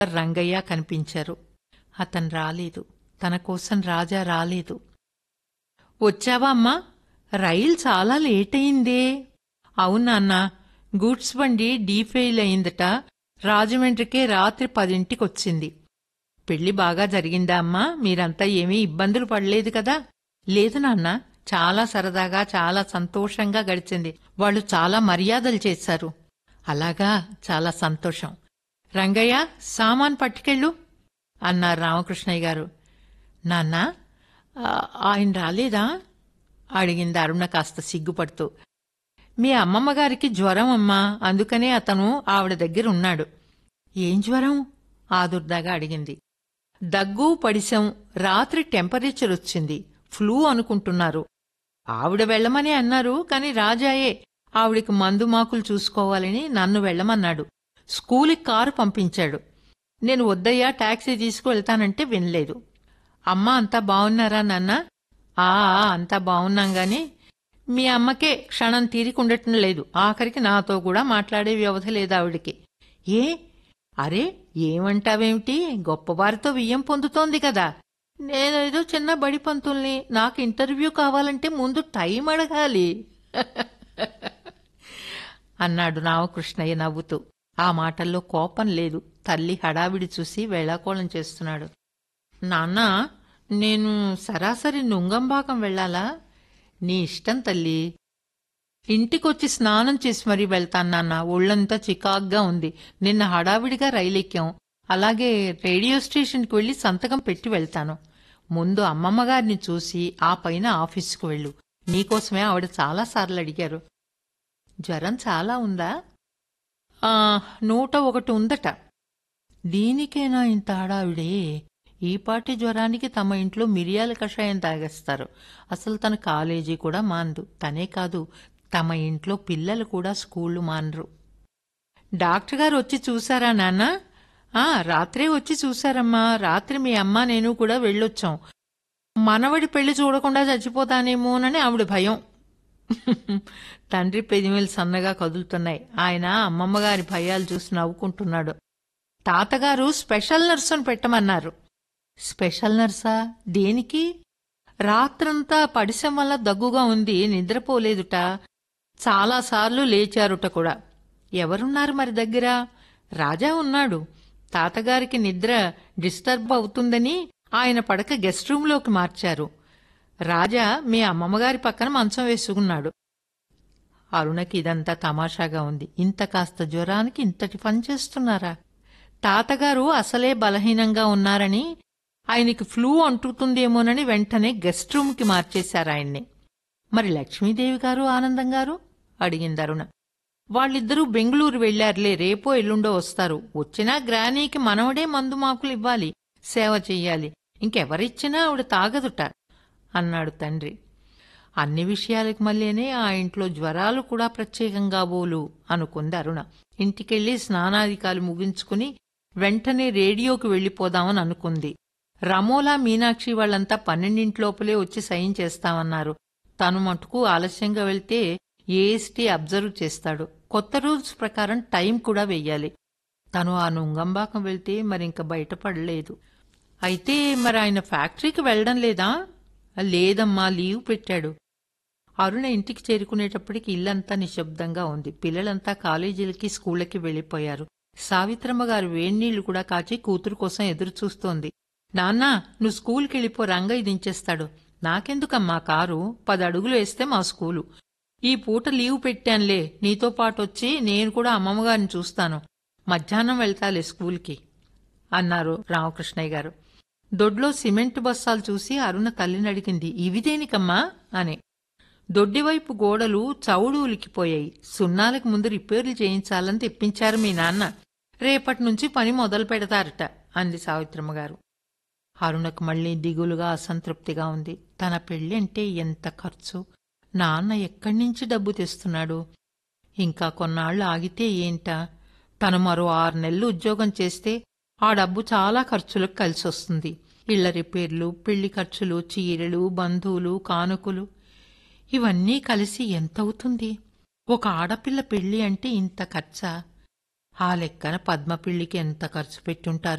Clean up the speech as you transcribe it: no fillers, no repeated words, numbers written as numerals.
రంగయ్య కనిపించారు. అతను రాలేదు. తన కోసం రాజా రాలేదు. వచ్చావా అమ్మా? రైలు చాలా లేటయిందే. అవునాన్నా, గూడ్స్ బండి డీఫెయిల్ అయిందట. రాజమండ్రికే రాత్రి 10ంటికొచ్చింది. పెళ్లి బాగా జరిగిందా అమ్మా? మీరంతా ఏమీ ఇబ్బందులు పడలేదు కదా? లేదు నాన్నా, చాలా సరదాగా చాలా సంతోషంగా గడిచింది. వాళ్ళు చాలా మర్యాదలు చేశారు. అలాగా, చాలా సంతోషం. రంగయ్య, సామాన్ పట్టుకెళ్ళు అన్నారు రామకృష్ణయ్య గారు. నాన్నా, ఆయన రాలేదా అడిగింది అరుణ కాస్త సిగ్గుపడుతూ. మీ అమ్మమ్మగారికి జ్వరం అమ్మా, అందుకనే అతను ఆవిడ దగ్గరున్నాడు. ఏం జ్వరం? ఆదుర్దాగా అడిగింది. దగ్గు పడిశం, రాత్రి టెంపరేచర్ వచ్చింది. ఫ్లూ అనుకుంటున్నారు. ఆవిడ వెళ్లమనే అన్నారు, కాని రాజాయే ఆవిడికి మందుమాకులు చూసుకోవాలని నన్ను వెళ్లమన్నాడు. స్కూలుకి కారు పంపించాడు. నేను వద్దయ్యా, టాక్సీ తీసుకువెళ్తానంటే వినలేదు. అమ్మా అంతా బావున్నారా నాన్నా? అంతా బావున్నాం గాని మీ అమ్మకే క్షణం తీరికుండటం లేదు. ఆఖరికి నాతో కూడా మాట్లాడే వ్యవధి లేదు ఆవిడికి. ఏ? అరే, ఏమంటావేమిటి? గొప్పవారితో వియ్యం పొందుతోంది కదా. నేనేదో చిన్న బడి పంతుల్ని. నాకు ఇంటర్వ్యూ కావాలంటే ముందు టైం అడగాలి అన్నాడు రామకృష్ణయ్య నవ్వుతూ. ఆ మాటల్లో కోపం లేదు. తల్లి హడావిడి చూసి వేళాకోళం చేస్తున్నాడు. నాన్నా, నేను సరాసరి నుంగంబాకం వెళ్లాలా? నీ ఇష్టం తల్లి. ఇంటికొచ్చి స్నానం చేసి మరీ వెళ్తాను నాన్న. ఒళ్లంతా చికాగ్గా ఉంది. నిన్న హడావిడిగా రైలెక్కాం. అలాగే రేడియో స్టేషన్కి వెళ్లి సంతకం పెట్టి వెళ్తాను. ముందు అమ్మమ్మగారిని చూసి ఆ పైన ఆఫీసుకు వెళ్ళు. నీకోసమే ఆవిడ చాలాసార్లు అడిగారు. జ్వరం చాలా ఉందా? 101 ఉందట. దీనికేనా ఇంత హడావిడే? ఈపాటి జ్వరానికి తమ ఇంట్లో మిరియాల కషాయం తాగేస్తారు. అసలు తన కాలేజీ కూడా మానదు. తనే కాదు, తమ ఇంట్లో పిల్లలు కూడా స్కూళ్లు మానరు. డాక్టర్ గారు వచ్చి చూశారా నాన్న? రాత్రే వచ్చి చూశారమ్మా. రాత్రి మీ అమ్మ నేను కూడా వెళ్ళొచ్చాం. మనవడి పెళ్లి చూడకుండా చచ్చిపోతానేమోనని ఆవిడ భయం. తండ్రి పెదిమలు సన్నగా కదులుతున్నాయి. ఆయన అమ్మమ్మగారి భయాలు చూసి నవ్వుకుంటున్నాడు. తాతగారు స్పెషల్ నర్సును పెట్టమన్నారు. స్పెషల్ నర్సా? దేనికి? రాత్రంతా పడిశం వల్ల దగ్గుగా ఉంది. నిద్రపోలేదుట. చాలాసార్లు లేచారుట కూడా. ఎవరున్నారు మరి దగ్గర? రాజా ఉన్నాడు. తాతగారికి నిద్ర డిస్టర్బ్ అవుతుందని ఆయన పడక గెస్ట్ రూంలోకి మార్చారు. రాజా మీ అమ్మమ్మగారి పక్కన మంచం వేసుకున్నాడు. అరుణకి ఇదంతా తమాషాగా ఉంది. ఇంత కాస్త జ్వరానికి ఇంతటి పని చేస్తున్నారా? తాతగారు అసలే బలహీనంగా ఉన్నారని, ఆయనకి ఫ్లూ అంటుతుందేమోనని వెంటనే గెస్ట్ రూమ్కి మార్చేశారాయన్ని. మరి లక్ష్మీదేవి గారు, ఆనందం గారు అడిగింది అరుణ. వాళ్ళిద్దరూ బెంగుళూరు వెళ్లారులే. రేపో ఎల్లుండో వస్తారు. వచ్చినా గ్రానీకి మనవడే మందుమాకులు ఇవ్వాలి, సేవ చెయ్యాలి. ఇంకెవరిచ్చినా ఆవిడ తాగదుట అన్నాడు తండ్రి. అన్ని విషయాలకు మళ్ళీనే ఆ ఇంట్లో జ్వరాలు కూడా ప్రత్యేకంగా బోలు అనుకుంది అరుణ. ఇంటికెళ్లి స్నానాధికాలు ముగించుకుని వెంటనే రేడియోకి వెళ్లిపోదామని అనుకుంది. రమోలా, మీనాక్షి వాళ్లంతా 12 వచ్చి సైన్ చేస్తామన్నారు. తను మటుకు ఆలస్యంగా వెళ్తే ఏఎస్టీ అబ్జర్వ్ చేస్తాడు. కొత్త రూల్స్ ప్రకారం టైం కూడా వెయ్యాలి. తను ఆ నుంగంబాకం వెళ్తే మరింక బయటపడలేదు. అయితే మరి ఆయన ఫ్యాక్టరీకి వెళ్లడం లేదా? లేదమ్మా, లీవ్ పెట్టాడు. అరుణ ఇంటికి చేరుకునేటప్పటికి ఇల్లంతా నిశ్శబ్దంగా ఉంది. పిల్లలంతా కాలేజీలకి, స్కూళ్లకి వెళ్లిపోయారు. సావిత్రమ్మగారు వేణీళ్లు కూడా కాచి కూతురు కోసం ఎదురుచూస్తోంది. నాన్నా, నువ్వు స్కూల్కెళ్ళిపో, రంగయ్య దించేస్తాడు. నాకెందుకమ్మా కారు? 10 అడుగులు వేస్తే మా స్కూలు. ఈ పూట లీవ్ పెట్టానులే. నీతో పాటొచ్చి నేను కూడా అమ్మమ్మగారిని చూస్తాను. మధ్యాహ్నం వెళ్తాలే స్కూల్కి అన్నారు రామకృష్ణయ్య గారు. దొడ్లో సిమెంట్ బస్సాలు చూసి అరుణ తల్లిని అడిగింది. ఇవి దేనికమ్మా అని. దొడ్డివైపు గోడలు చవుడు ఉలికిపోయాయి. సున్నాలకు ముందు రిపేర్లు చేయించాలని తెప్పించారు మీ నాన్న. రేపటి నుంచి పని మొదలు పెడతారట అంది సావిత్రమ్మగారు. అరుణకు మళ్లీ దిగులుగా, అసంతృప్తిగా ఉంది. తన పెళ్లి అంటే ఎంత ఖర్చు! నాన్న ఎక్కడ్నించి డబ్బు తెస్తున్నాడు? ఇంకా కొన్నాళ్లు ఆగితే ఏంటా? తను మరో 6 నెలలు ఉద్యోగం చేస్తే ఆ డబ్బు చాలా ఖర్చులకు కలిసొస్తుంది. ఇళ్ల రిపేర్లు, పెళ్లి ఖర్చులు, చీరలు, బంధువులు, కానుకలు ఇవన్నీ కలిసి ఎంతవుతుంది? ఒక ఆడపిల్ల పెళ్లి అంటే ఇంత ఖర్చా? ఆ లెక్కన పద్మ పెళ్లికి ఎంత ఖర్చు పెట్టుంటారు.